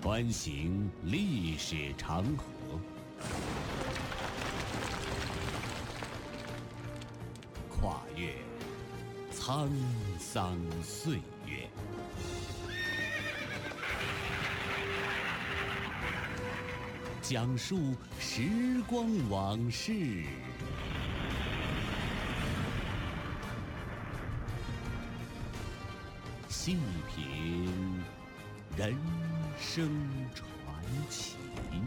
穿行历史长河，跨越沧桑岁月，讲述时光往事，细品人生传奇。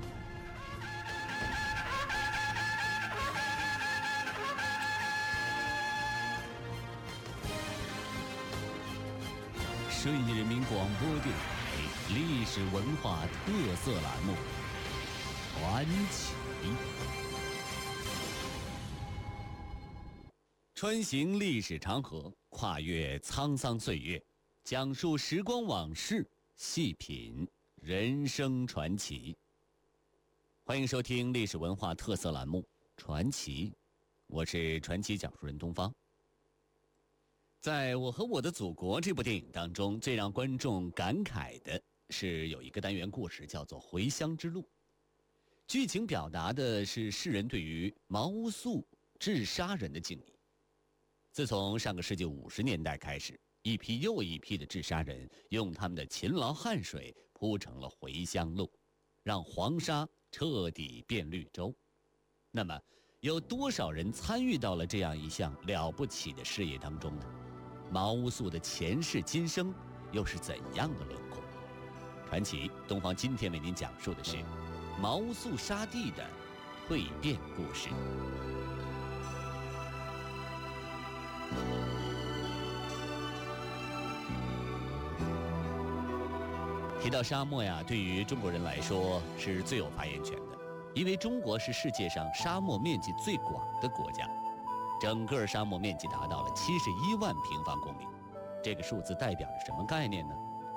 顺义人民广播电台历史文化特色栏目《传奇》，穿行历史长河，跨越沧桑岁月，讲述时光往事，细品人生传奇。欢迎收听历史文化特色栏目《传奇》，我是传奇讲述人东方。在《我和我的祖国》这部电影当中，最让观众感慨的是有一个单元故事叫做《回乡之路》。剧情表达的是世人对于毛乌素治沙人的敬意。自从上个世纪50年代开始，一批又一批的治沙人用他们的勤劳汗水铺成了回乡路，让黄沙彻底变绿洲。那么有多少人参与到了这样一项了不起的事业当中呢？毛乌素的前世今生又是怎样的轮廓？传奇东方今天为您讲述的是毛乌素沙地的蜕变故事。提到沙漠呀，对于中国人来说是最有发言权的，因为中国是世界上沙漠面积最广的国家，整个沙漠面积达到了71万平方公里。这个数字代表着什么概念呢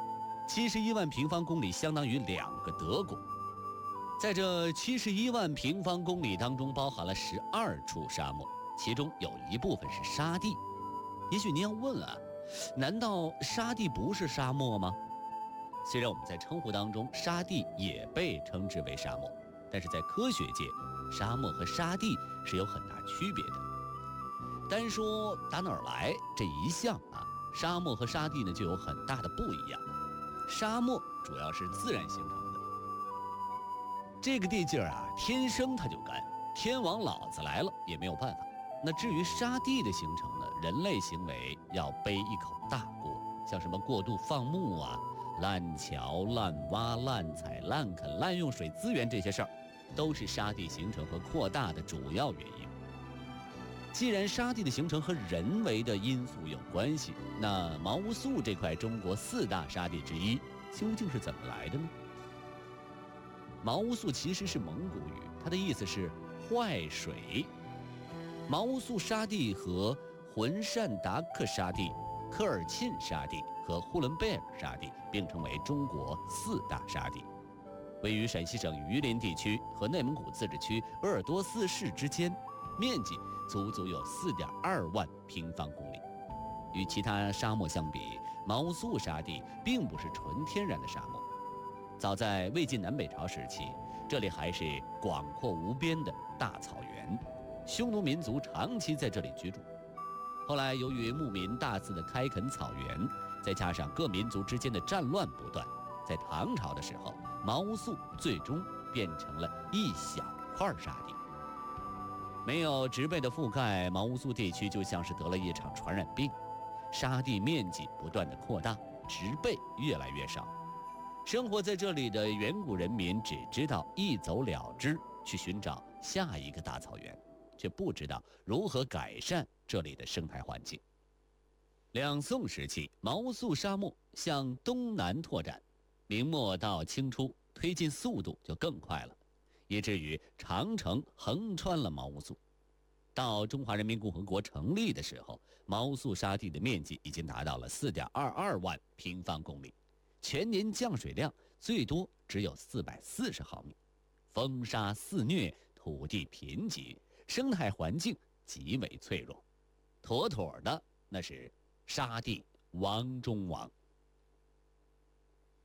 ？71万平方公里相当于2个德国。在这71万平方公里当中，包含了12处沙漠，其中有一部分是沙地。也许您要问啊，难道沙地不是沙漠吗？虽然我们在称呼当中，沙地也被称之为沙漠，但是在科学界，沙漠和沙地是有很大区别的。单说打哪儿来这一项啊，沙漠和沙地呢就有很大的不一样。沙漠主要是自然形成的，这个地界啊，天生它就干，天王老子来了也没有办法。那至于沙地的形成呢，人类行为要背一口大锅，像什么过度放牧啊、烂桥、滥挖、滥采、滥垦、滥用水资源这些事儿，都是沙地形成和扩大的主要原因。既然沙地的形成和人为的因素有关系，那毛乌素这块中国4大沙地之一究竟是怎么来的呢？毛乌素其实是蒙古语，它的意思是坏水。毛乌素沙地和浑善达克沙地、科尔沁沙地和呼伦贝尔沙地并称为中国4大沙地，位于陕西省榆林地区和内蒙古自治区鄂尔多斯市之间，面积足足有4.2万平方公里。与其他沙漠相比，毛乌素沙地并不是纯天然的沙漠。早在魏晋南北朝时期，这里还是广阔无边的大草原，匈奴民族长期在这里居住。后来由于牧民大肆的开垦草原，再加上各民族之间的战乱不断，在唐朝的时候，毛乌素最终变成了一小块沙地。没有植被的覆盖，毛乌素地区就像是得了一场传染病，沙地面积不断的扩大，植被越来越少。生活在这里的远古人民只知道一走了之，去寻找下一个大草原，却不知道如何改善这里的生态环境。两宋时期，毛乌素沙漠向东南拓展，明末到清初推进速度就更快了，以至于长城横穿了毛乌素。到中华人民共和国成立的时候，毛乌素沙地的面积已经达到了4.22万平方公里，全年降水量最多只有440毫米，风沙肆虐，土地贫瘠，生态环境极为脆弱，妥妥的那是沙地王中王。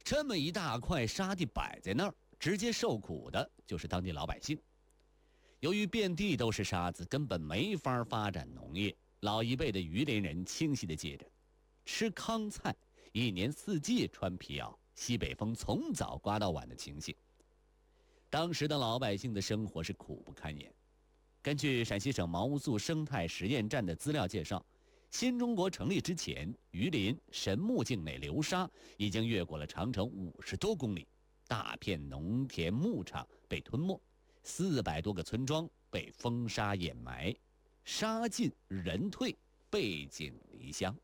这么一大块沙地摆在那儿，直接受苦的就是当地老百姓。由于遍地都是沙子，根本没法发展农业。老一辈的榆林人清晰地记着，吃糠菜，一年四季穿皮袄，西北风从早刮到晚的情形。当时的老百姓的生活是苦不堪言。根据陕西省毛乌素生态实验站的资料介绍，新中国成立之前，榆林、神木境内流沙已经越过了长城50多公里，大片农田牧场被吞没，400多个村庄被风沙掩埋，沙尽人退，背井离乡。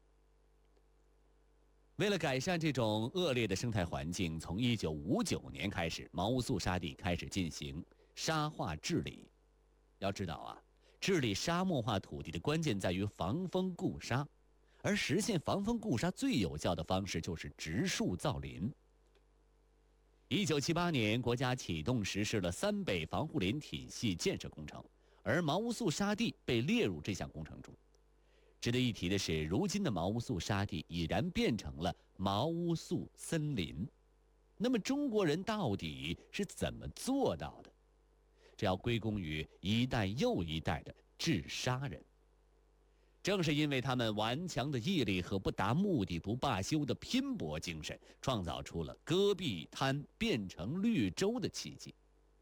为了改善这种恶劣的生态环境，从1959年开始，毛乌素沙地开始进行沙化治理。要知道啊，治理沙漠化土地的关键在于防风固沙，而实现防风固沙最有效的方式就是植树造林。1978年，国家启动实施了3北防护林体系建设工程，而毛乌素沙地被列入这项工程中。值得一提的是，如今的毛乌素沙地已然变成了毛乌素森林。那么中国人到底是怎么做到的？这要归功于一代又一代的治沙人。正是因为他们顽强的毅力和不达目的不罢休的拼搏精神，创造出了戈壁滩变成绿洲的奇迹。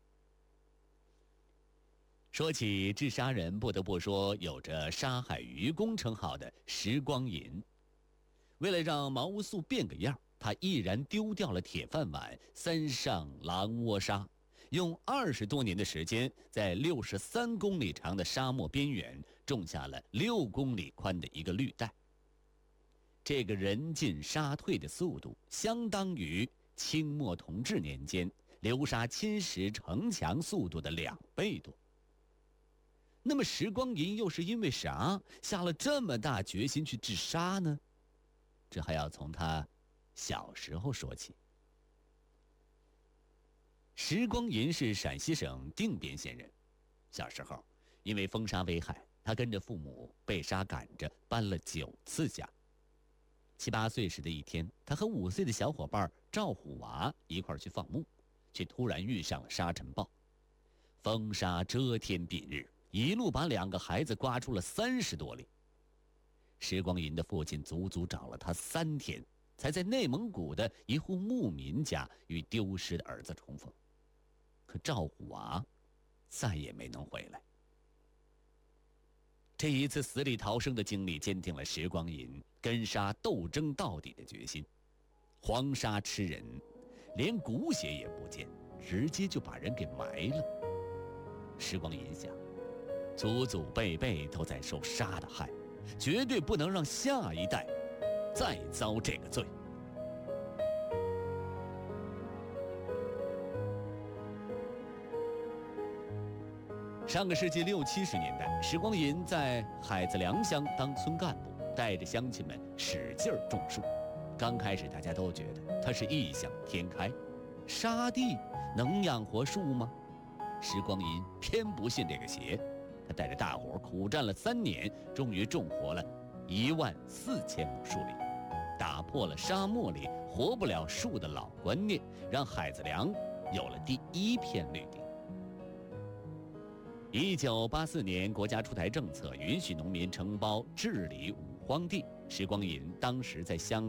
说起治沙人，不得不说有着沙海愚公称号的石光银。为了让毛乌素变个样，他毅然丢掉了铁饭碗，三上狼窝沙，用20多年的时间，在63公里长的沙漠边缘种下了6公里宽的一个绿带。这个人进沙退的速度，相当于清末同治年间流沙侵蚀城墙速度的2倍多。那么石光银又是因为啥下了这么大决心去治沙呢？这还要从他小时候说起。石光银是陕西省定边县人，小时候因为风沙危害，他跟着父母被沙赶着搬了9次家。7、8岁时的一天，他和5岁的小伙伴赵虎娃一块去放牧，却突然遇上了沙尘暴，风沙遮天蔽日，一路把2个孩子刮出了30多里。石光银的父亲足足找了他3天，才在内蒙古的一户牧民家与丢失的儿子重逢。可赵虎娃再也没能回来。这一次死里逃生的经历坚定了石光银跟沙斗争到底的决心。黄沙吃人，连骨血也不见，直接就把人给埋了。石光银想，祖祖辈辈都在受沙的害，绝对不能让下一代再遭这个罪。上个世纪60、70年代，石光银在海子梁乡当村干部，带着乡亲们使劲种树。刚开始大家都觉得他是异想天开，沙地能养活树吗？石光银偏不信这个邪，他带着大伙苦战了3年，终于种活了14000亩树林，打破了沙漠里活不了树的老观念，让海子梁有了第1片绿地。1984年，国家出台政策，允许农民承包治理五荒地。石光银当时在乡